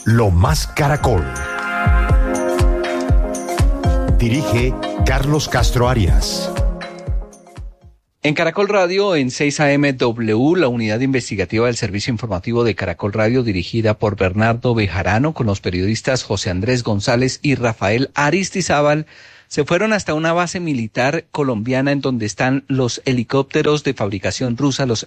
Lo Más Caracol. Dirige Carlos Castro Arias. En Caracol Radio, en 6 AM/W, la unidad investigativa del Servicio Informativo de Caracol Radio, dirigida por Bernardo Bejarano, con los periodistas José Andrés González y Rafael Aristizábal, se fueron hasta una base militar colombiana en donde están los helicópteros de fabricación rusa, los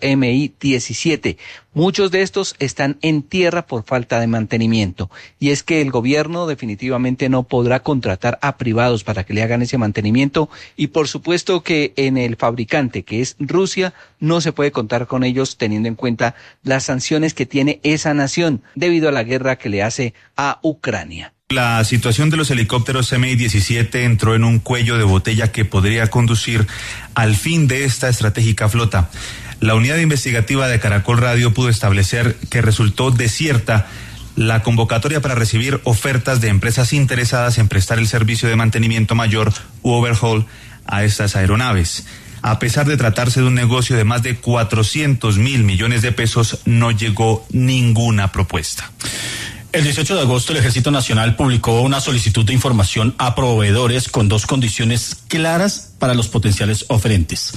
Mi-17. Muchos de estos están en tierra por falta de mantenimiento. Y es que el gobierno definitivamente no podrá contratar a privados para que le hagan ese mantenimiento. Y por supuesto que en el fabricante, que es Rusia, no se puede contar con ellos teniendo en cuenta las sanciones que tiene esa nación debido a la guerra que le hace a Ucrania. La situación de los helicópteros Mi-17 entró en un cuello de botella que podría conducir al fin de esta estratégica flota. La unidad investigativa de Caracol Radio pudo establecer que resultó desierta la convocatoria para recibir ofertas de empresas interesadas en prestar el servicio de mantenimiento mayor u overhaul a estas aeronaves. A pesar de tratarse de un negocio de más de 400 mil millones de pesos, no llegó ninguna propuesta. El 18 de agosto el Ejército Nacional publicó una solicitud de información a proveedores con dos condiciones claras para los potenciales oferentes: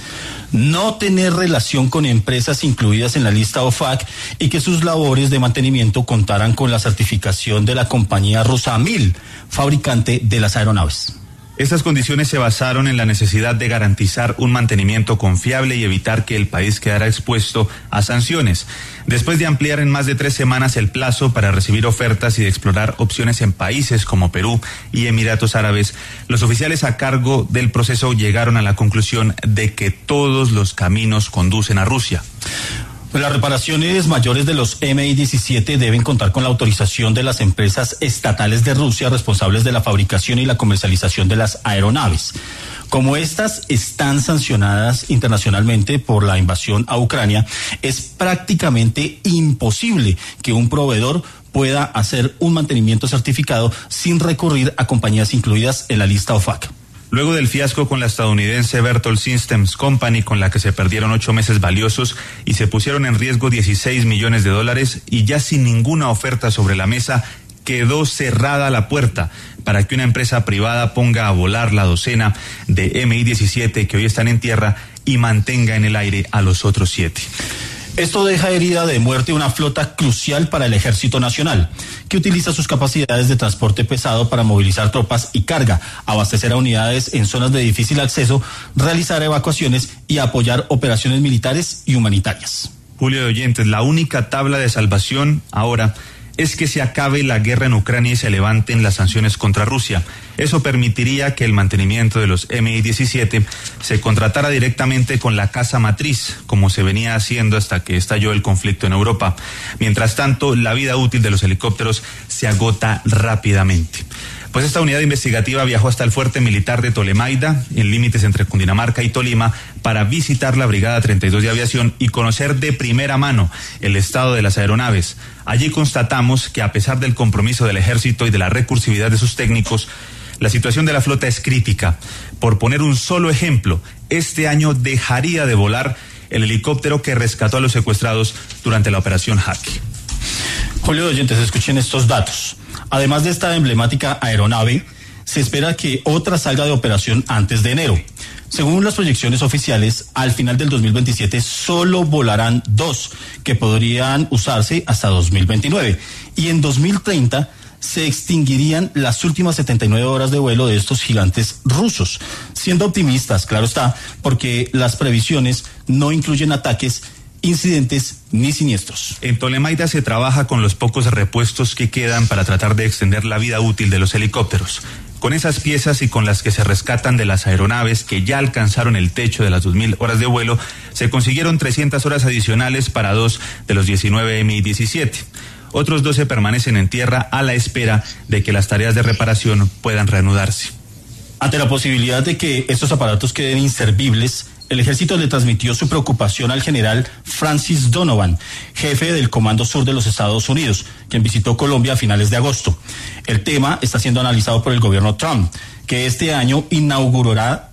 no tener relación con empresas incluidas en la lista OFAC y que sus labores de mantenimiento contaran con la certificación de la compañía rusa Mil, fabricante de las aeronaves. Estas condiciones se basaron en la necesidad de garantizar un mantenimiento confiable y evitar que el país quedara expuesto a sanciones. Después de ampliar en más de 3 semanas el plazo para recibir ofertas y de explorar opciones en países como Perú y Emiratos Árabes, los oficiales a cargo del proceso llegaron a la conclusión de que todos los caminos conducen a Rusia. Las reparaciones mayores de los Mi-17 deben contar con la autorización de las empresas estatales de Rusia responsables de la fabricación y la comercialización de las aeronaves. Como estas están sancionadas internacionalmente por la invasión a Ucrania, es prácticamente imposible que un proveedor pueda hacer un mantenimiento certificado sin recurrir a compañías incluidas en la lista OFAC. Luego del fiasco con la estadounidense Berthold Systems Company, con la que se perdieron 8 meses valiosos y se pusieron en riesgo 16 millones de dólares, y ya sin ninguna oferta sobre la mesa, quedó cerrada la puerta para que una empresa privada ponga a volar la docena de Mi-17 que hoy están en tierra y mantenga en el aire a los otros 7. Esto deja herida de muerte una flota crucial para el Ejército Nacional, que utiliza sus capacidades de transporte pesado para movilizar tropas y carga, abastecer a unidades en zonas de difícil acceso, realizar evacuaciones y apoyar operaciones militares y humanitarias. Julio de Oyentes, la única tabla de salvación ahora es que se acabe la guerra en Ucrania y se levanten las sanciones contra Rusia. Eso permitiría que el mantenimiento de los Mi-17 se contratara directamente con la casa matriz, como se venía haciendo hasta que estalló el conflicto en Europa. Mientras tanto, la vida útil de los helicópteros se agota rápidamente. Pues esta unidad investigativa viajó hasta el fuerte militar de Tolemaida, en límites entre Cundinamarca y Tolima, para visitar la Brigada 32 de Aviación y conocer de primera mano el estado de las aeronaves. Allí constatamos que a pesar del compromiso del Ejército y de la recursividad de sus técnicos, la situación de la flota es crítica. Por poner un solo ejemplo, este año dejaría de volar el helicóptero que rescató a los secuestrados durante la operación Jaque. Julio de Oyentes, escuchen estos datos. Además de esta emblemática aeronave, se espera que otra salga de operación antes de enero. Según las proyecciones oficiales, al final del 2027 solo volarán 2, que podrían usarse hasta 2029. Y en 2030 se extinguirían las últimas 79 horas de vuelo de estos gigantes rusos. Siendo optimistas, claro está, porque las previsiones no incluyen ataques, incidentes ni siniestros. En Tolemaida se trabaja con los pocos repuestos que quedan para tratar de extender la vida útil de los helicópteros. Con esas piezas y con las que se rescatan de las aeronaves que ya alcanzaron el techo de las 2.000 horas de vuelo, se consiguieron 300 horas adicionales para 2 de los 19 Mi-17. Otros 12 permanecen en tierra a la espera de que las tareas de reparación puedan reanudarse. Ante la posibilidad de que estos aparatos queden inservibles, el Ejército le transmitió su preocupación al general Francis Donovan, jefe del Comando Sur de los Estados Unidos, quien visitó Colombia a finales de agosto. El tema está siendo analizado por el gobierno Trump, que este año inaugurará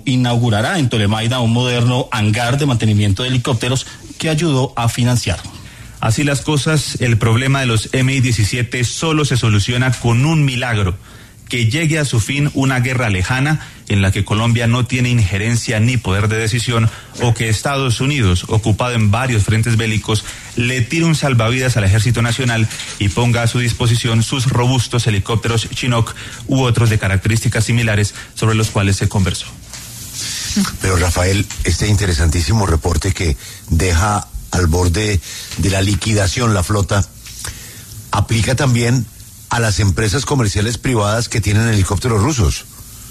en Tolemaida un moderno hangar de mantenimiento de helicópteros que ayudó a financiar. Así las cosas, el problema de los Mi-17 solo se soluciona con un milagro: que llegue a su fin una guerra lejana en la que Colombia no tiene injerencia ni poder de decisión, o que Estados Unidos, ocupado en varios frentes bélicos, le tire un salvavidas al Ejército Nacional y ponga a su disposición sus robustos helicópteros Chinook u otros de características similares sobre los cuales se conversó. Pero Rafael, este interesantísimo reporte que deja al borde de la liquidación la flota, aplica también a las empresas comerciales privadas que tienen helicópteros rusos.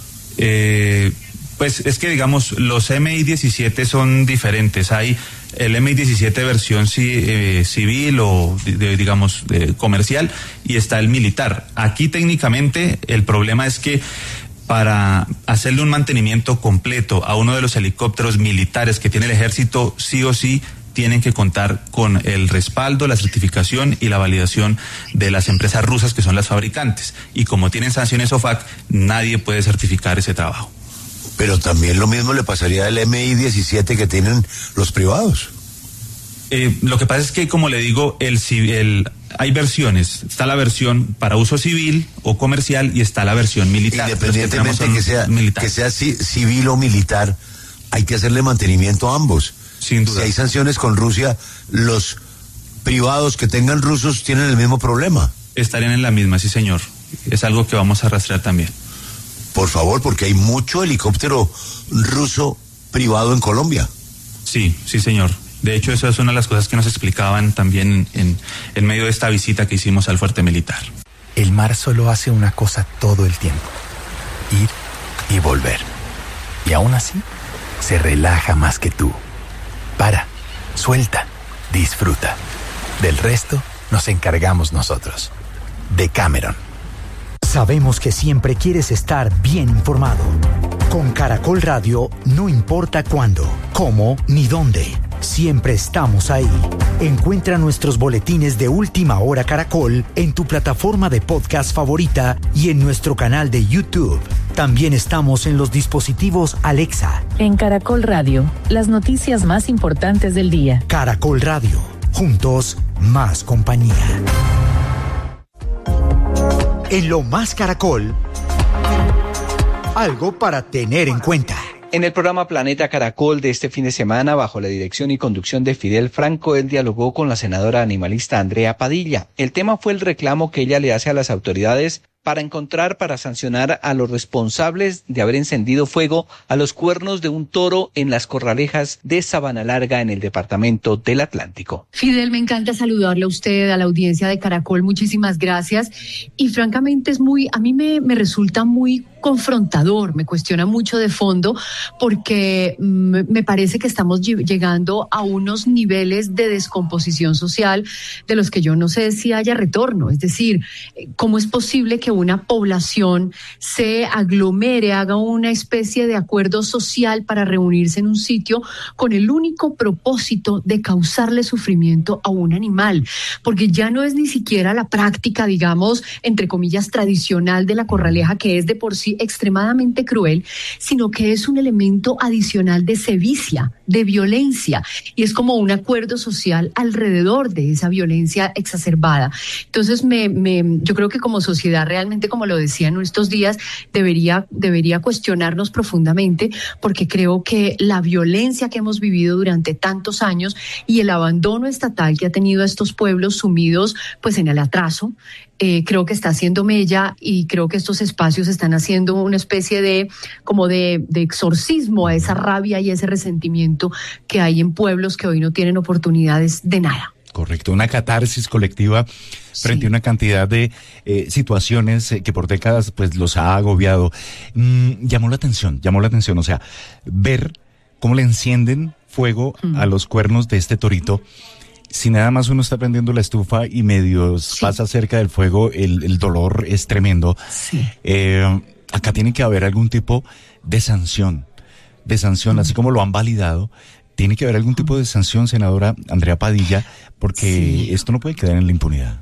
Pues es que, digamos, los Mi-17 son diferentes. Hay el Mi-17 versión civil o, digamos, comercial, y está el militar. Aquí técnicamente el problema es que para hacerle un mantenimiento completo a uno de los helicópteros militares que tiene el ejército, sí o sí tienen que contar con el respaldo, la certificación y la validación de las empresas rusas que son las fabricantes. Y como tienen sanciones OFAC, nadie puede certificar ese trabajo. Pero también lo mismo le pasaría al Mi-17 que tienen los privados. Lo que pasa es que, como le digo, hay versiones. Está la versión para uso civil o comercial y está la versión militar. Independientemente que sea civil o militar, hay que hacerle mantenimiento a ambos. Sin duda. Si hay sanciones con Rusia, los privados que tengan rusos tienen el mismo problema. Estarían en la misma, sí señor. Es algo que vamos a rastrear también. Por favor, porque hay mucho helicóptero ruso privado en Colombia. Sí señor. De hecho, eso es una de las cosas que nos explicaban también en medio de esta visita que hicimos al fuerte militar. El mar solo hace una cosa todo el tiempo: ir y volver. Y aún así, se relaja más que tú. Para, suelta, disfruta. Del resto nos encargamos nosotros. Decameron. Sabemos que siempre quieres estar bien informado. Con Caracol Radio, no importa cuándo, cómo ni dónde, siempre estamos ahí. Encuentra nuestros boletines de Última Hora Caracol en tu plataforma de podcast favorita y en nuestro canal de YouTube. También estamos en los dispositivos Alexa. En Caracol Radio, las noticias más importantes del día. Caracol Radio, juntos, más compañía. En Lo Más Caracol, algo para tener en cuenta. En el programa Planeta Caracol de este fin de semana, bajo la dirección y conducción de Fidel Franco, él dialogó con la senadora animalista Andrea Padilla. El tema fue el reclamo que ella le hace a las autoridades para sancionar a los responsables de haber encendido fuego a los cuernos de un toro en las corralejas de Sabana Larga en el departamento del Atlántico. Fidel, me encanta saludarle a usted, a la audiencia de Caracol, muchísimas gracias. Y francamente a mí me resulta muy confrontador, me cuestiona mucho de fondo, porque me parece que estamos llegando a unos niveles de descomposición social de los que yo no sé si haya retorno. Es decir, ¿cómo es posible que una población se aglomere, haga una especie de acuerdo social para reunirse en un sitio con el único propósito de causarle sufrimiento a un animal? Porque ya no es ni siquiera la práctica, digamos, entre comillas, tradicional de la corraleja, que es de por sí extremadamente cruel, sino que es un elemento adicional de sevicia, de violencia, y es como un acuerdo social alrededor de esa violencia exacerbada. Entonces yo creo que como sociedad, realmente, como lo decía en estos días, debería cuestionarnos profundamente, porque creo que la violencia que hemos vivido durante tantos años y el abandono estatal que ha tenido a estos pueblos sumidos pues en el atraso, creo que está haciendo mella, y creo que estos espacios están haciendo una especie de exorcismo a esa rabia y ese resentimiento que hay en pueblos que hoy no tienen oportunidades de nada. Correcto, una catarsis colectiva frente a una cantidad de situaciones que por décadas pues los ha agobiado. Llamó la atención, o sea, ver cómo le encienden fuego a los cuernos de este torito. Si nada más uno está prendiendo la estufa y medio pasa cerca del fuego, el dolor es tremendo. Sí. Acá tiene que haber algún tipo de sanción, así como lo han validado. Tiene que haber algún tipo de sanción, senadora Andrea Padilla, porque esto no puede quedar en la impunidad.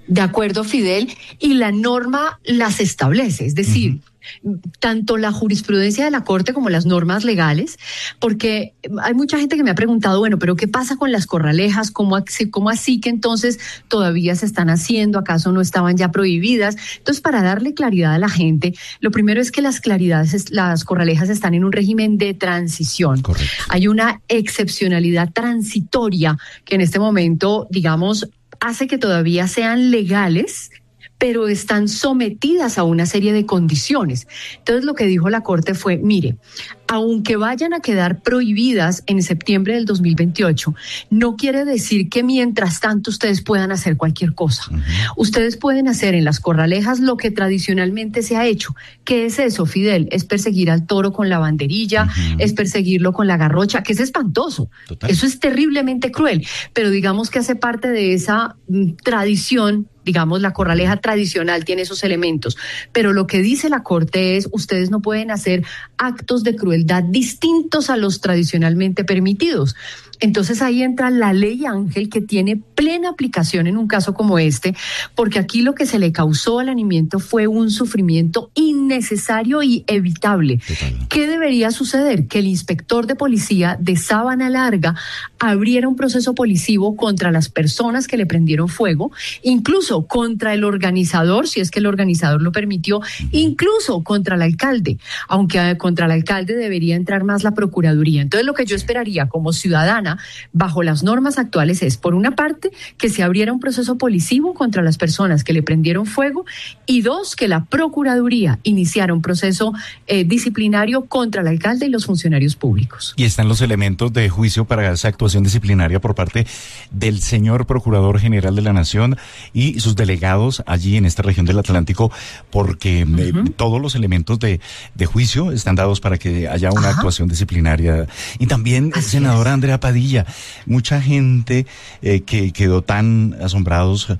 De acuerdo, Fidel, y la norma las establece, es decir, tanto la jurisprudencia de la Corte como las normas legales, porque hay mucha gente que me ha preguntado, bueno, pero ¿qué pasa con las corralejas? ¿Cómo así que entonces todavía se están haciendo? ¿Acaso no estaban ya prohibidas? Entonces, para darle claridad a la gente, lo primero es que las corralejas están en un régimen de transición. Correcto. Hay una excepcionalidad transitoria que en este momento, digamos, hace que todavía sean legales, pero están sometidas a una serie de condiciones. Entonces, lo que dijo la Corte fue, mire, aunque vayan a quedar prohibidas en septiembre del 2028, no quiere decir que mientras tanto ustedes puedan hacer cualquier cosa. Ustedes pueden hacer en las corralejas lo que tradicionalmente se ha hecho. ¿Qué es eso, Fidel? Es perseguir al toro con la banderilla, es perseguirlo con la garrocha, que es espantoso. Total. Eso es terriblemente cruel, pero digamos que hace parte de esa tradición. Digamos, la corraleja tradicional tiene esos elementos, pero lo que dice la Corte es, ustedes no pueden hacer actos de crueldad distintos a los tradicionalmente permitidos. Entonces ahí entra la ley Ángel, que tiene plena aplicación en un caso como este, porque aquí lo que se le causó al animamiento fue un sufrimiento innecesario y evitable. Total. ¿Qué debería suceder? Que el inspector de policía de Sabana Larga abriera un proceso policivo contra las personas que le prendieron fuego, incluso contra el organizador, si es que el organizador lo permitió, incluso contra el alcalde, aunque contra el alcalde debería entrar más la Procuraduría. Entonces, lo que yo esperaría como ciudadana, bajo las normas actuales, es, por una parte, que se abriera un proceso policivo contra las personas que le prendieron fuego, y dos, que la Procuraduría iniciara un proceso disciplinario contra el alcalde y los funcionarios públicos. Y están los elementos de juicio para esa actuación disciplinaria por parte del señor Procurador General de la Nación y sus delegados allí en esta región del Atlántico, porque todos los elementos de juicio están dados para que haya una actuación disciplinaria. Y también, senadora Andrea Padilla, mucha gente que quedó tan asombrados,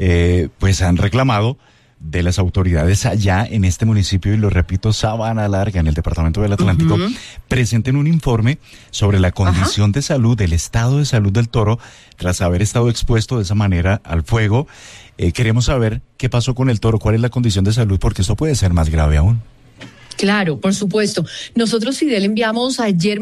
pues han reclamado de las autoridades allá en este municipio, y lo repito, Sabana Larga, en el departamento del Atlántico, presenten un informe sobre la condición de salud, el estado de salud del toro, tras haber estado expuesto de esa manera al fuego. Queremos saber qué pasó con el toro, cuál es la condición de salud, porque esto puede ser más grave aún. Claro, por supuesto. Nosotros, Fidel, enviamos antier,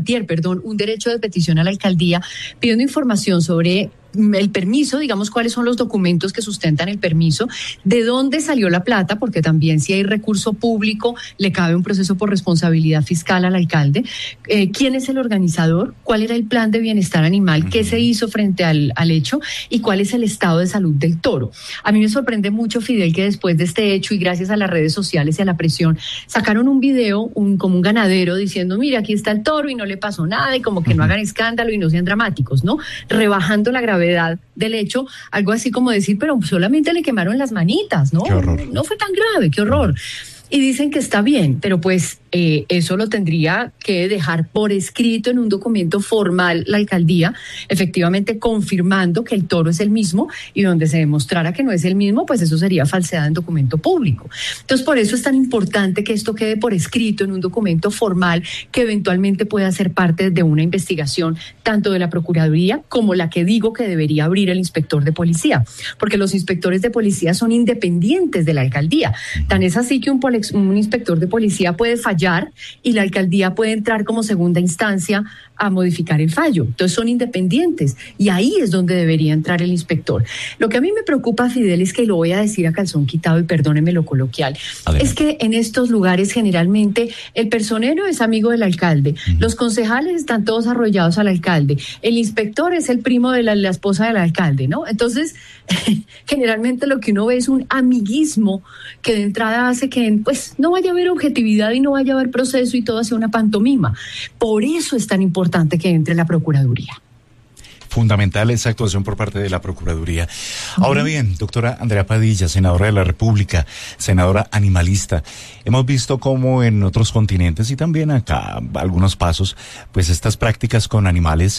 un derecho de petición a la alcaldía pidiendo información sobre el permiso, digamos, cuáles son los documentos que sustentan el permiso, de dónde salió la plata, porque también si hay recurso público le cabe un proceso por responsabilidad fiscal al alcalde, quién es el organizador, cuál era el plan de bienestar animal, qué se hizo frente al hecho y cuál es el estado de salud del toro. A mí me sorprende mucho, Fidel, que después de este hecho y gracias a las redes sociales y a la presión, sacaron un video como un ganadero diciendo, mire, aquí está el toro y no le pasó nada, y como que no hagan escándalo y no sean dramáticos, ¿no? Rebajando la gravedad del hecho, algo así como decir, pero solamente le quemaron las manitas, ¿no? Qué horror. No fue tan grave, qué horror. Y dicen que está bien, pero pues eso lo tendría que dejar por escrito en un documento formal la alcaldía, efectivamente confirmando que el toro es el mismo, y donde se demostrara que no es el mismo, pues eso sería falsedad en documento público. Entonces, por eso es tan importante que esto quede por escrito en un documento formal que eventualmente pueda ser parte de una investigación, tanto de la Procuraduría como la que digo que debería abrir el inspector de policía, porque los inspectores de policía son independientes de la alcaldía. Tan es así que un inspector de policía puede fallar y la alcaldía puede entrar como segunda instancia a modificar el fallo. Entonces son independientes y ahí es donde debería entrar el inspector. Lo que a mí me preocupa, Fidel, es que lo voy a decir a calzón quitado y perdóneme lo coloquial, es que en estos lugares generalmente el personero es amigo del alcalde, los concejales están todos arrollados al alcalde, el inspector es el primo de la esposa del alcalde, ¿no? Entonces generalmente lo que uno ve es un amiguismo que de entrada hace que pues no vaya a haber objetividad y no vaya a haber proceso y todo hacia una pantomima. Por eso es tan importante que entre la Procuraduría. Fundamental esa actuación por parte de la Procuraduría. Ahora bien, doctora Andrea Padilla, senadora de la República, senadora animalista, hemos visto cómo en otros continentes y también acá, algunos pasos, pues estas prácticas con animales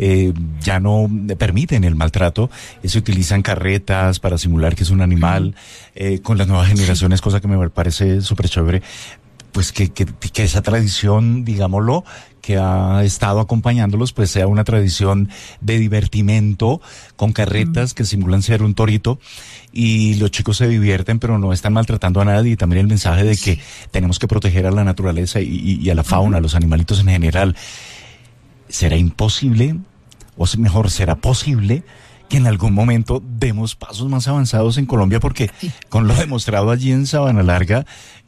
ya no permiten el maltrato, se utilizan carretas para simular que es un animal, con las nuevas generaciones, cosa que me parece súper chévere. pues que esa tradición, digámoslo, que ha estado acompañándolos, pues sea una tradición de divertimento con carretas que simulan ser un torito y los chicos se divierten pero no están maltratando a nadie, y también el mensaje de que tenemos que proteger a la naturaleza y a la fauna, a los animalitos en general. ¿Será imposible, o mejor, será posible que en algún momento demos pasos más avanzados en Colombia? Porque con lo demostrado allí en Sabana Larga,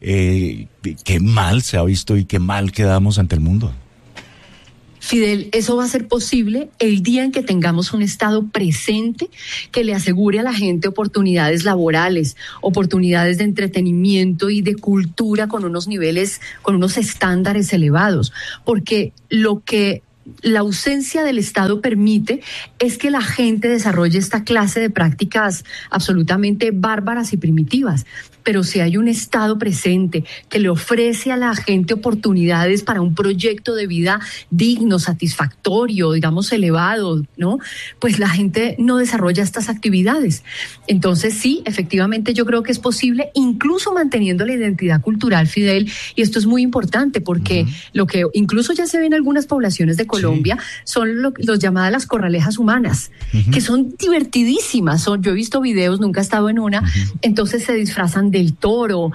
qué mal se ha visto y qué mal quedamos ante el mundo. Fidel, eso va a ser posible el día en que tengamos un Estado presente que le asegure a la gente oportunidades laborales, oportunidades de entretenimiento y de cultura con unos niveles, con unos estándares elevados. Porque lo que la ausencia del Estado permite es que la gente desarrolle esta clase de prácticas absolutamente bárbaras y primitivas. Pero si hay un Estado presente que le ofrece a la gente oportunidades para un proyecto de vida digno, satisfactorio, digamos elevado, ¿no? Pues la gente no desarrolla estas actividades. Entonces sí, efectivamente yo creo que es posible, incluso manteniendo la identidad cultural, Fidel, y esto es muy importante porque lo que incluso ya se ve en algunas poblaciones de Colombia son los llamadas las corralejas humanas, que son divertidísimas. Yo he visto videos, nunca he estado en una, entonces se disfrazan del toro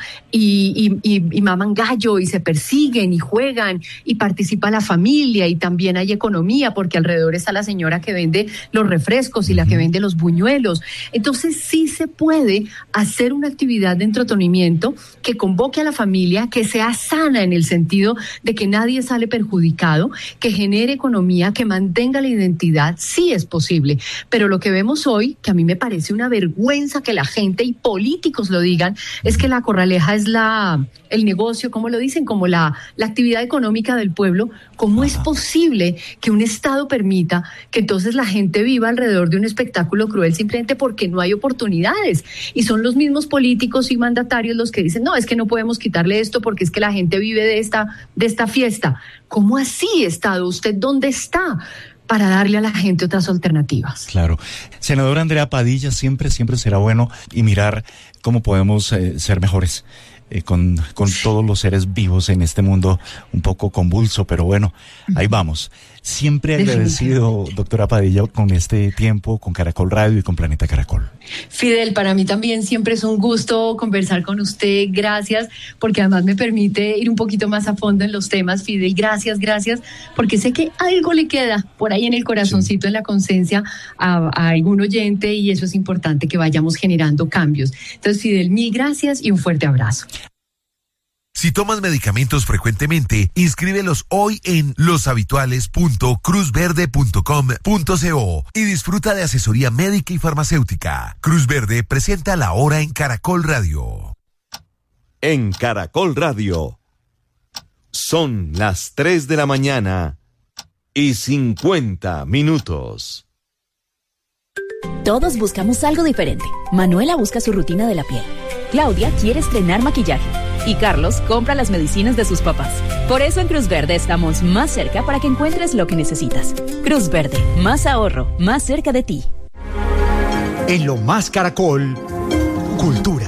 y maman gallo y se persiguen y juegan y participa la familia, y también hay economía porque alrededor está la señora que vende los refrescos y la que vende los buñuelos. Entonces sí se puede hacer una actividad de entretenimiento que convoque a la familia, que sea sana en el sentido de que nadie sale perjudicado, que genere economía, que mantenga la identidad. Sí es posible, pero lo que vemos hoy, que a mí me parece una vergüenza que la gente y políticos lo digan, es que la corraleja es el negocio, como lo dicen, como la actividad económica del pueblo. ¿Cómo es posible que un Estado permita que entonces la gente viva alrededor de un espectáculo cruel simplemente porque no hay oportunidades? Y son los mismos políticos y mandatarios los que dicen, no, es que no podemos quitarle esto porque es que la gente vive de esta fiesta. ¿Cómo así, Estado? ¿Usted dónde está para darle a la gente otras alternativas? Claro. Senadora Andrea Padilla, siempre será bueno y mirar cómo podemos ser mejores con todos los seres vivos en este mundo un poco convulso, pero bueno, ahí vamos. Siempre agradecido, doctora Padilla, con este tiempo, con Caracol Radio y con Planeta Caracol. Fidel, para mí también siempre es un gusto conversar con usted. Gracias, porque además me permite ir un poquito más a fondo en los temas. Fidel, gracias, porque sé que algo le queda por ahí en el corazoncito, en la conciencia a algún oyente, y eso es importante, que vayamos generando cambios. Entonces, Fidel, mil gracias y un fuerte abrazo. Si tomas medicamentos frecuentemente, inscríbelos hoy en loshabituales.cruzverde.com.co y disfruta de asesoría médica y farmacéutica. Cruz Verde presenta La Hora en Caracol Radio. En Caracol Radio son las 3 de la mañana y 50 minutos. Todos buscamos algo diferente. Manuela busca su rutina de la piel. Claudia quiere estrenar maquillaje. Y Carlos compra las medicinas de sus papás. Por eso en Cruz Verde estamos más cerca para que encuentres lo que necesitas. Cruz Verde, más ahorro, más cerca de ti. En Lo Más Caracol, Cultura.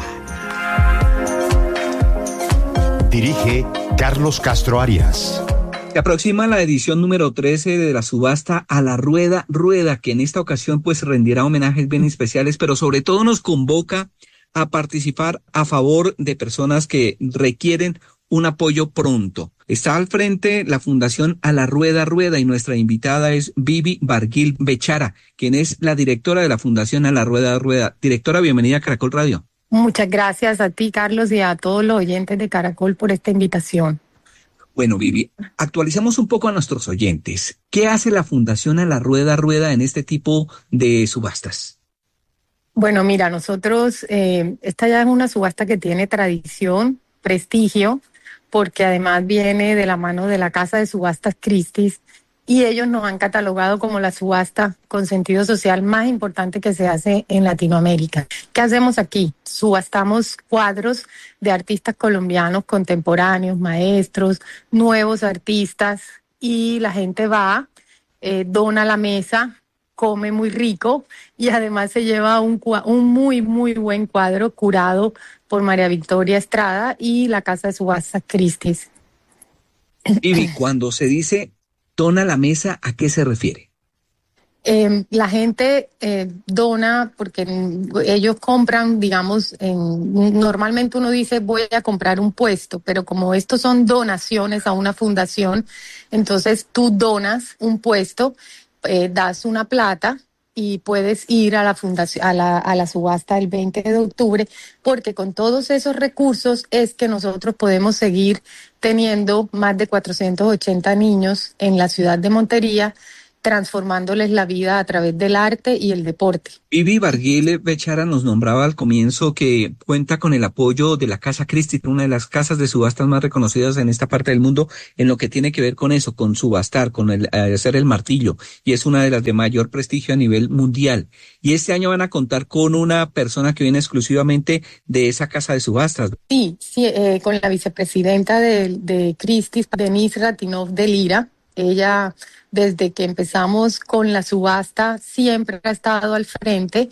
Dirige Carlos Castro Arias. Se aproxima la edición número 13 de la subasta A la Rueda, que en esta ocasión pues rendirá homenajes bien especiales, pero sobre todo nos convoca a participar a favor de personas que requieren un apoyo pronto. Está al frente la Fundación A la Rueda, y nuestra invitada es Vivi Barguil Bechara, quien es la directora de la Fundación A la Rueda. Directora, bienvenida a Caracol Radio. Muchas gracias a ti, Carlos, y a todos los oyentes de Caracol por esta invitación. Bueno, Vivi, actualicemos un poco a nuestros oyentes. ¿Qué hace la Fundación A la Rueda en este tipo de subastas? Bueno, mira, nosotros, esta ya es una subasta que tiene tradición, prestigio, porque además viene de la mano de la Casa de Subastas Christie's, y ellos nos han catalogado como la subasta con sentido social más importante que se hace en Latinoamérica. ¿Qué hacemos aquí? Subastamos cuadros de artistas colombianos contemporáneos, maestros, nuevos artistas, y la gente va, dona la mesa, come muy rico y además se lleva un muy, muy buen cuadro curado por María Victoria Estrada y la Casa de Subastas Christie's. Vivi, cuando se dice dona la mesa, ¿a qué se refiere? La gente dona porque ellos compran, digamos, normalmente uno dice voy a comprar un puesto, pero como estos son donaciones a una fundación, entonces tú donas un puesto, das una plata y puedes ir a la fundación, a la subasta el 20 de octubre, porque con todos esos recursos es que nosotros podemos seguir teniendo más de 480 niños en la ciudad de Montería, transformándoles la vida a través del arte y el deporte. Vivi Barguil Bechara nos nombraba al comienzo que cuenta con el apoyo de la Casa Christie, una de las casas de subastas más reconocidas en esta parte del mundo, en lo que tiene que ver con eso, con subastar, con hacer el martillo, y es una de las de mayor prestigio a nivel mundial. Y este año van a contar con una persona que viene exclusivamente de esa casa de subastas. Sí, con la vicepresidenta de Christie's, Denise Ratinov de Lira. Ella, desde que empezamos con la subasta, siempre ha estado al frente.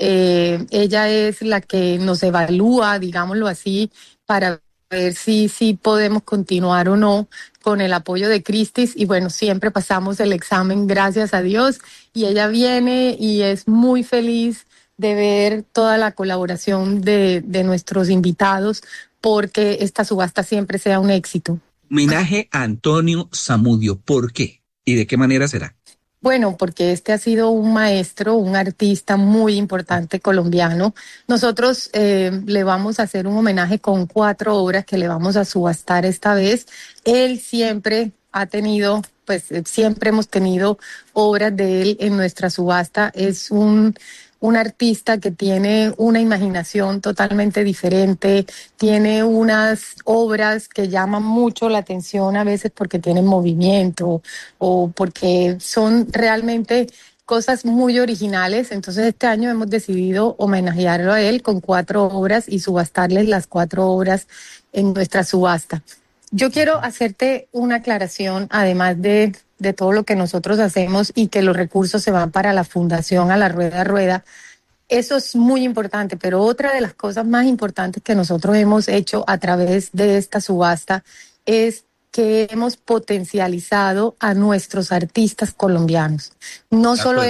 Ella es la que nos evalúa, digámoslo así, para ver si podemos continuar o no con el apoyo de Christie's. Y bueno, siempre pasamos el examen, gracias a Dios. Y ella viene y es muy feliz de ver toda la colaboración de nuestros invitados, porque esta subasta siempre sea un éxito. Homenaje a Antonio Zamudio. ¿Por qué? ¿Y de qué manera será? Bueno, porque este ha sido un maestro, un artista muy importante colombiano. Nosotros le vamos a hacer un homenaje con 4 obras que le vamos a subastar esta vez. Él siempre ha tenido, siempre hemos tenido obras de él en nuestra subasta. Es un artista que tiene una imaginación totalmente diferente, tiene unas obras que llaman mucho la atención a veces porque tienen movimiento o porque son realmente cosas muy originales. Entonces este año hemos decidido homenajearlo a él con 4 obras y subastarles las 4 obras en nuestra subasta. Yo quiero hacerte una aclaración, además de todo lo que nosotros hacemos y que los recursos se van para la Fundación A la Rueda Rueda. Eso es muy importante, pero otra de las cosas más importantes que nosotros hemos hecho a través de esta subasta es que hemos potencializado a nuestros artistas colombianos. No solo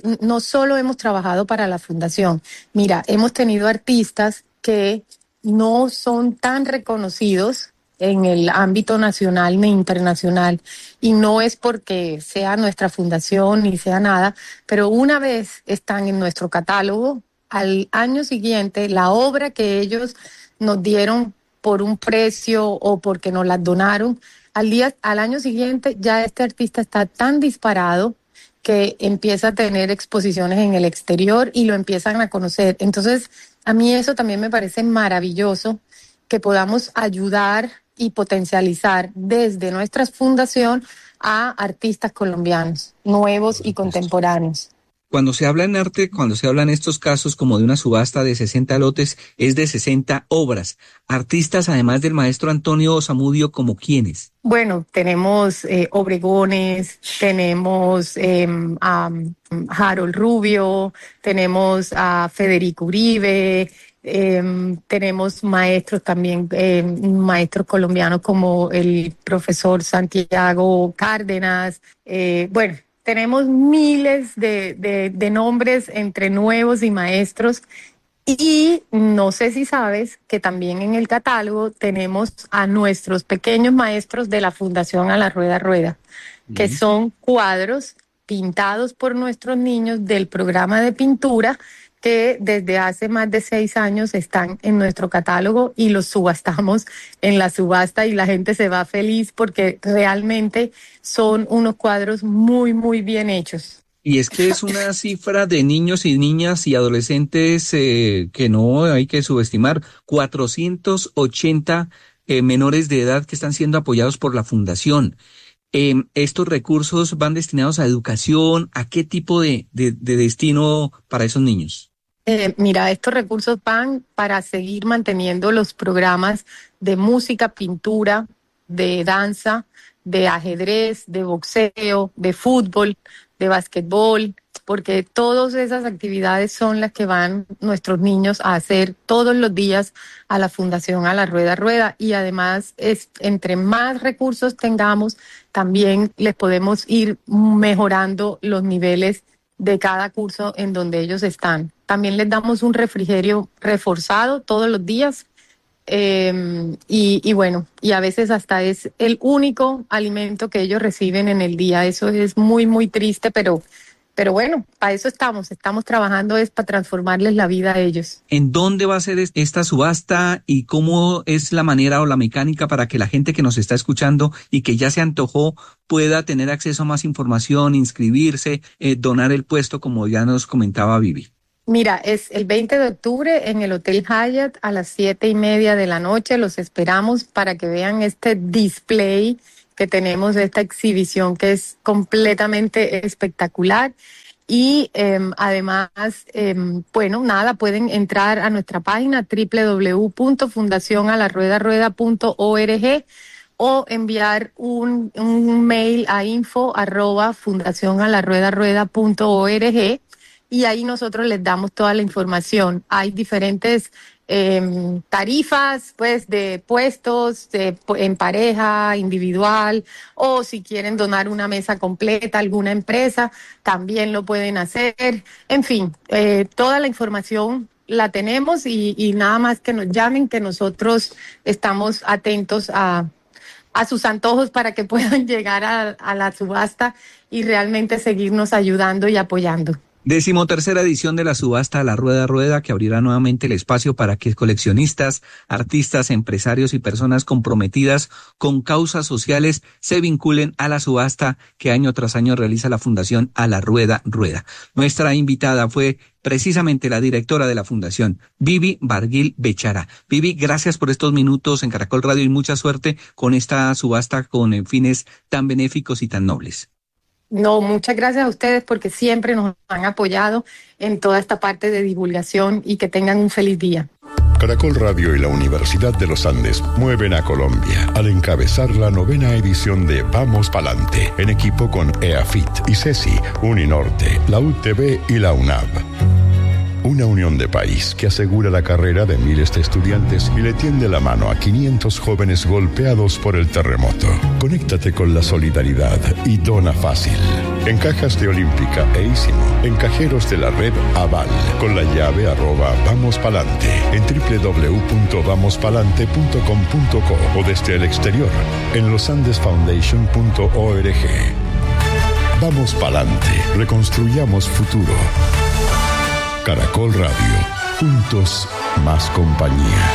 hemos trabajado para la Fundación. Mira, hemos tenido artistas que no son tan reconocidos en el ámbito nacional ni internacional, y no es porque sea nuestra fundación ni sea nada, pero una vez están en nuestro catálogo, al año siguiente la obra que ellos nos dieron por un precio o porque nos la donaron, al año siguiente ya este artista está tan disparado que empieza a tener exposiciones en el exterior y lo empiezan a conocer. Entonces, a mí eso también me parece maravilloso, que podamos ayudar y potencializar desde nuestra fundación a artistas colombianos, nuevos y contemporáneos. Cuando se habla en arte, cuando se habla en estos casos como de una subasta de 60 lotes, es de 60 obras. Artistas, además del maestro Antonio Zamudio, ¿como quiénes? Bueno, tenemos Obregones, tenemos a Harold Rubio, tenemos a Federico Uribe, tenemos maestros también, maestros colombianos como el profesor Santiago Cárdenas. Bueno, tenemos miles de nombres entre nuevos y maestros. Y no sé si sabes que también en el catálogo tenemos a nuestros pequeños maestros de la Fundación A la Rueda Rueda, que son cuadros pintados por nuestros niños del programa de pintura, que desde hace más de 6 años están en nuestro catálogo y los subastamos en la subasta y la gente se va feliz porque realmente son unos cuadros muy, muy bien hechos. Y es que es una cifra de niños y niñas y adolescentes que no hay que subestimar. 480 menores de edad que están siendo apoyados por la Fundación. ¿Estos recursos van destinados a educación? ¿A qué tipo de destino para esos niños? Mira, estos recursos van para seguir manteniendo los programas de música, pintura, de danza, de ajedrez, de boxeo, de fútbol, de básquetbol, porque todas esas actividades son las que van nuestros niños a hacer todos los días a la Fundación A la Rueda Rueda, y además entre más recursos tengamos, también les podemos ir mejorando los niveles de cada curso en donde ellos están. También les damos un refrigerio reforzado todos los días, y bueno, y a veces hasta es el único alimento que ellos reciben en el día. Eso es muy, muy triste, pero bueno, para eso estamos trabajando, es para transformarles la vida a ellos. ¿En dónde va a ser esta subasta y cómo es la manera o la mecánica para que la gente que nos está escuchando y que ya se antojó pueda tener acceso a más información, inscribirse, donar el puesto, como ya nos comentaba Vivi? Mira, es el 20 de octubre en el Hotel Hyatt a las 7:30 de la noche. Los esperamos para que vean este display que tenemos, esta exhibición que es completamente espectacular. Y además, bueno, nada, pueden entrar a nuestra página www.fundacionalarruedarueda.org o enviar un mail a info@fundacionalarruedarueda.org, y ahí nosotros les damos toda la información. Hay diferentes tarifas, pues, de puestos en pareja, individual, o si quieren donar una mesa completa a alguna empresa, también lo pueden hacer. En fin, toda la información la tenemos, y nada más que nos llamen, que nosotros estamos atentos a sus antojos para que puedan llegar a la subasta y realmente seguirnos ayudando y apoyando. 13ª edición de la subasta a la Rueda Rueda, que abrirá nuevamente el espacio para que coleccionistas, artistas, empresarios y personas comprometidas con causas sociales se vinculen a la subasta que año tras año realiza la Fundación A la Rueda Rueda. Nuestra invitada fue precisamente la directora de la Fundación, Vivi Barguil Bechara. Vivi, gracias por estos minutos en Caracol Radio y mucha suerte con esta subasta con fines tan benéficos y tan nobles. No, muchas gracias a ustedes porque siempre nos han apoyado en toda esta parte de divulgación, y que tengan un feliz día. Caracol Radio y la Universidad de los Andes mueven a Colombia al encabezar la 9ª edición de Vamos Palante, en equipo con EAFIT y CESI, Uninorte, la UTB y la UNAV. Una unión de país que asegura la carrera de miles de estudiantes y le tiende la mano a 500 jóvenes golpeados por el terremoto. Conéctate con la solidaridad y dona fácil. En cajas de Olímpica e Ísimo, en cajeros de la red Aval, con la llave @vamospalante, en www.vamospalante.com.co o desde el exterior, en losandesfoundation.org. Vamos Palante, reconstruyamos futuro. Caracol Radio, juntos más compañía.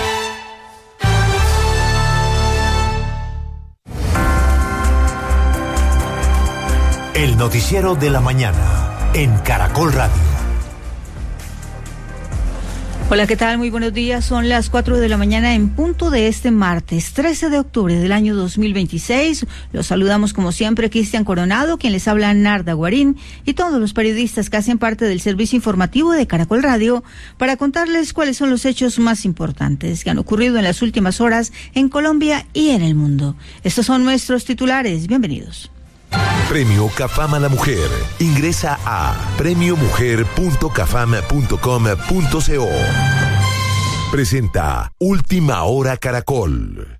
El noticiero de la mañana en Caracol Radio. Hola, ¿qué tal? Muy buenos días. Son las 4 de la mañana en punto de este martes 13 de octubre del año 2026. Los saludamos como siempre Cristian Coronado, quien les habla Narda Guarín, y todos los periodistas que hacen parte del servicio informativo de Caracol Radio para contarles cuáles son los hechos más importantes que han ocurrido en las últimas horas en Colombia y en el mundo. Estos son nuestros titulares. Bienvenidos. Premio CAFAM a la Mujer. Ingresa a premiomujer.cafam.com.co. Presenta Última Hora Caracol.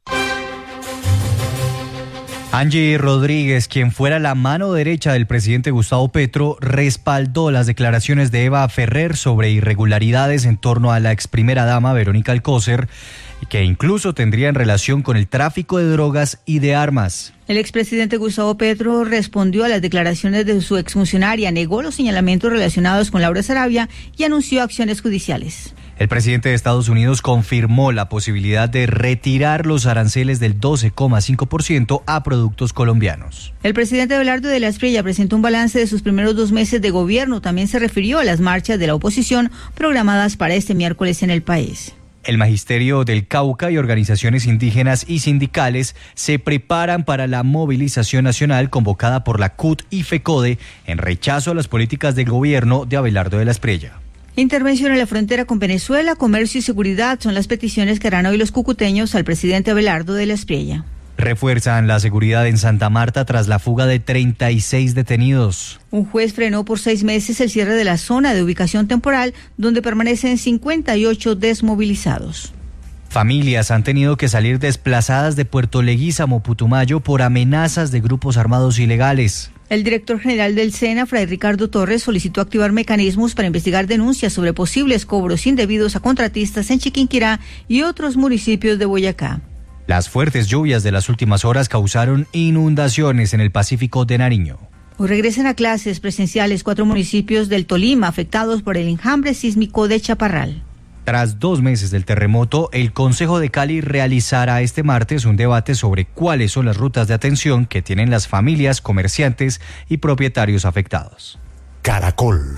Angie Rodríguez, quien fuera la mano derecha del presidente Gustavo Petro, respaldó las declaraciones de Eva Ferrer sobre irregularidades en torno a la ex primera dama Verónica Alcócer, que incluso tendrían relación con el tráfico de drogas y de armas. El expresidente Gustavo Petro respondió a las declaraciones de su exfuncionaria, negó los señalamientos relacionados con Laura Sarabia y anunció acciones judiciales. El presidente de Estados Unidos confirmó la posibilidad de retirar los aranceles del 12,5% a productos colombianos. El presidente Abelardo de la Espriella presentó un balance de sus primeros 2 meses de gobierno. También se refirió a las marchas de la oposición programadas para este miércoles en el país. El Magisterio del Cauca y organizaciones indígenas y sindicales se preparan para la movilización nacional convocada por la CUT y FECODE en rechazo a las políticas del gobierno de Abelardo de la Espriella. Intervención en la frontera con Venezuela, comercio y seguridad son las peticiones que harán hoy los cucuteños al presidente Abelardo de la Espriella. Refuerzan la seguridad en Santa Marta tras la fuga de 36 detenidos. Un juez frenó por 6 meses el cierre de la zona de ubicación temporal donde permanecen 58 desmovilizados. Familias han tenido que salir desplazadas de Puerto Leguízamo, Putumayo, por amenazas de grupos armados ilegales. El director general del SENA, Fray Ricardo Torres, solicitó activar mecanismos para investigar denuncias sobre posibles cobros indebidos a contratistas en Chiquinquirá y otros municipios de Boyacá. Las fuertes lluvias de las últimas horas causaron inundaciones en el Pacífico de Nariño. Hoy regresan a clases presenciales 4 municipios del Tolima afectados por el enjambre sísmico de Chaparral. Tras 2 meses del terremoto, el Consejo de Cali realizará este martes un debate sobre cuáles son las rutas de atención que tienen las familias, comerciantes y propietarios afectados. Caracol.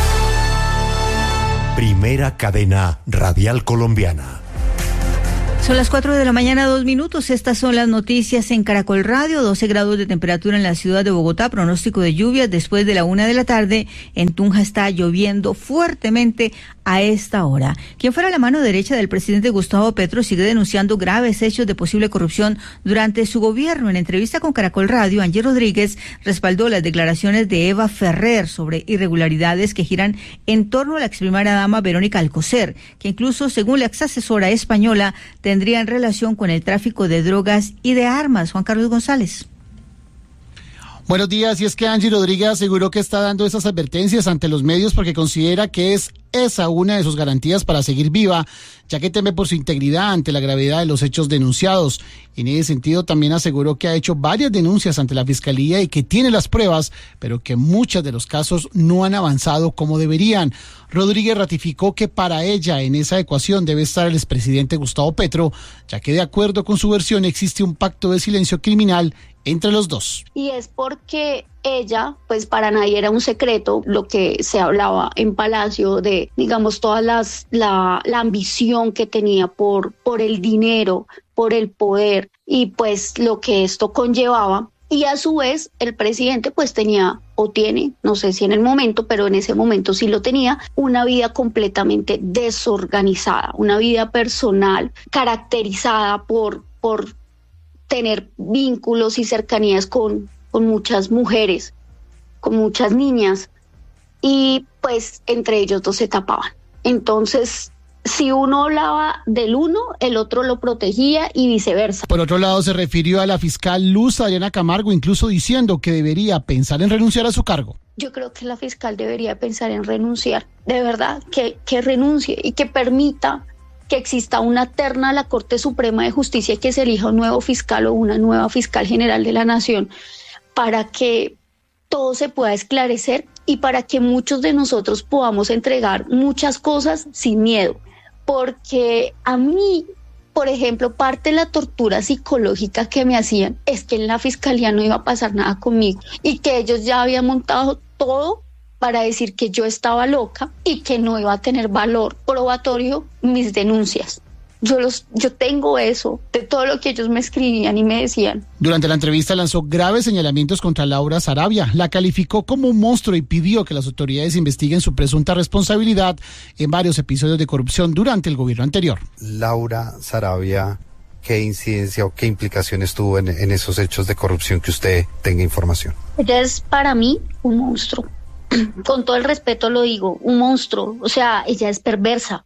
Primera cadena radial colombiana. Son las 4 de la mañana, 2 minutos. Estas son las noticias en Caracol Radio. 12 grados de temperatura en la ciudad de Bogotá. Pronóstico de lluvias después de la 1 de la tarde. En Tunja está lloviendo fuertemente a esta hora. Quien fuera la mano derecha del presidente Gustavo Petro sigue denunciando graves hechos de posible corrupción durante su gobierno. En entrevista con Caracol Radio, Angie Rodríguez respaldó las declaraciones de Eva Ferrer sobre irregularidades que giran en torno a la ex primera dama Verónica Alcocer, que incluso, según la ex asesora española, tendrían relación con el tráfico de drogas y de armas. Juan Carlos González. Buenos días, y es que Angie Rodríguez aseguró que está dando esas advertencias ante los medios porque considera que es esa una de sus garantías para seguir viva, ya que teme por su integridad ante la gravedad de los hechos denunciados. En ese sentido, también aseguró que ha hecho varias denuncias ante la Fiscalía y que tiene las pruebas, pero que muchos de los casos no han avanzado como deberían. Rodríguez ratificó que para ella en esa ecuación debe estar el expresidente Gustavo Petro, ya que de acuerdo con su versión existe un pacto de silencio criminal entre los dos. Y es porque ella, pues para nadie era un secreto lo que se hablaba en Palacio de, digamos, todas la ambición que tenía por el dinero, por el poder y pues lo que esto conllevaba. Y a su vez el presidente pues tenía o tiene, no sé si en el momento, pero en ese momento sí lo tenía, una vida completamente desorganizada, una vida personal caracterizada por tener vínculos y cercanías con muchas mujeres, con muchas niñas, y pues entre ellos dos se tapaban. Entonces, si uno hablaba del uno, el otro lo protegía y viceversa. Por otro lado, se refirió a la fiscal Luz Adriana Camargo, incluso diciendo que debería pensar en renunciar a su cargo. Yo creo que la fiscal debería pensar en renunciar, de verdad, que renuncie y que permita que exista una terna a la Corte Suprema de Justicia y que se elija un nuevo fiscal o una nueva fiscal general de la Nación para que todo se pueda esclarecer y para que muchos de nosotros podamos entregar muchas cosas sin miedo. Porque a mí, por ejemplo, parte de la tortura psicológica que me hacían es que en la fiscalía no iba a pasar nada conmigo y que ellos ya habían montado todo para decir que yo estaba loca y que no iba a tener valor probatorio mis denuncias. Yo tengo eso, de todo lo que ellos me escribían y me decían. Durante la entrevista lanzó graves señalamientos contra Laura Sarabia, la calificó como un monstruo y pidió que las autoridades investiguen su presunta responsabilidad en varios episodios de corrupción durante el gobierno anterior. Laura Sarabia, ¿qué incidencia o qué implicaciones tuvo en esos hechos de corrupción que usted tenga información? Ella es para mí un monstruo. Con todo el respeto lo digo, un monstruo. O sea, ella es perversa.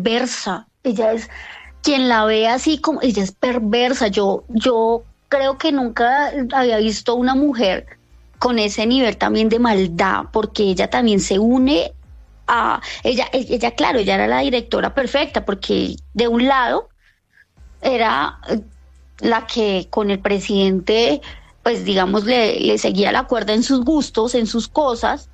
Ella es, quien la ve así como, ella es perversa. Yo creo que nunca había visto una mujer con ese nivel también de maldad, porque ella también se une a, ella claro, ella era la directora perfecta, porque de un lado era la que con el presidente, pues digamos, le seguía la cuerda en sus gustos, en sus cosas.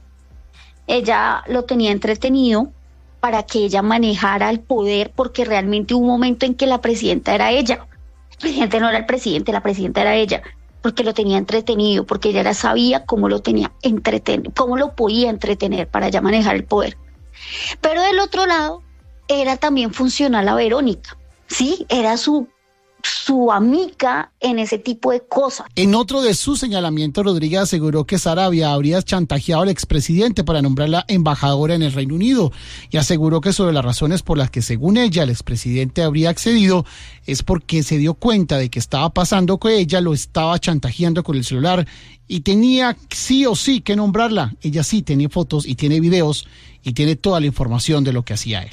Ella lo tenía entretenido para que ella manejara el poder, porque realmente hubo un momento en que la presidenta era ella. El presidente no era el presidente, la presidenta era ella, porque lo tenía entretenido, porque ella sabía cómo lo tenía entretenido, cómo lo podía entretener para ya manejar el poder. Pero del otro lado, era también funcional a Verónica, ¿sí? Era su su amiga en ese tipo de cosas. En otro de sus señalamientos, Rodríguez aseguró que Sarabia habría chantajeado al expresidente para nombrarla embajadora en el Reino Unido y aseguró que sobre las razones por las que, según ella, el expresidente habría accedido es porque se dio cuenta de que estaba pasando que ella lo estaba chantajeando con el celular y tenía sí o sí que nombrarla. Ella sí tiene fotos y tiene videos y tiene toda la información de lo que hacía él.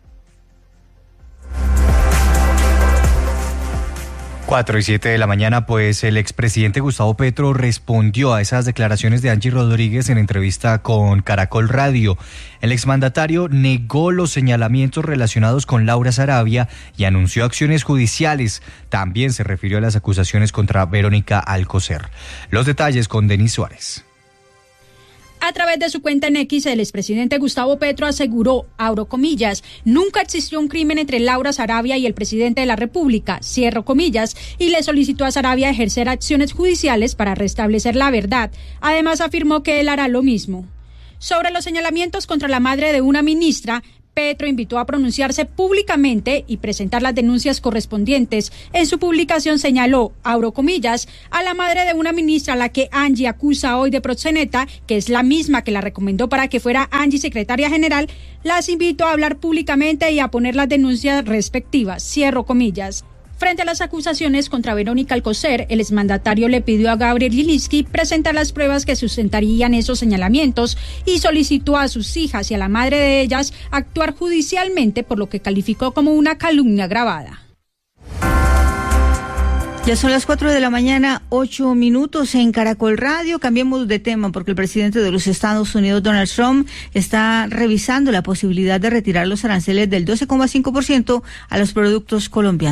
4:07 a.m, pues el expresidente Gustavo Petro respondió a esas declaraciones de Angie Rodríguez en entrevista con Caracol Radio. El exmandatario negó los señalamientos relacionados con Laura Sarabia y anunció acciones judiciales. También se refirió a las acusaciones contra Verónica Alcocer. Los detalles con Denis Suárez. A través de su cuenta en X, el expresidente Gustavo Petro aseguró, abro comillas, nunca existió un crimen entre Laura Sarabia y el presidente de la República, cierro comillas, y le solicitó a Sarabia ejercer acciones judiciales para restablecer la verdad. Además, afirmó que él hará lo mismo. Sobre los señalamientos contra la madre de una ministra, Petro invitó a pronunciarse públicamente y presentar las denuncias correspondientes. En su publicación señaló, abro comillas, a la madre de una ministra a la que Angie acusa hoy de proxeneta, que es la misma que la recomendó para que fuera Angie secretaria general, las invito a hablar públicamente y a poner las denuncias respectivas, cierro comillas. Frente a las acusaciones contra Verónica Alcocer, el exmandatario le pidió a Gabriel Gilinski presentar las pruebas que sustentarían esos señalamientos y solicitó a sus hijas y a la madre de ellas actuar judicialmente por lo que calificó como una calumnia grabada. Ya son las 4 de la mañana, 8 minutos en Caracol Radio. Cambiemos de tema porque el presidente de los Estados Unidos, Donald Trump, está revisando la posibilidad de retirar los aranceles del 12,5% a los productos colombianos.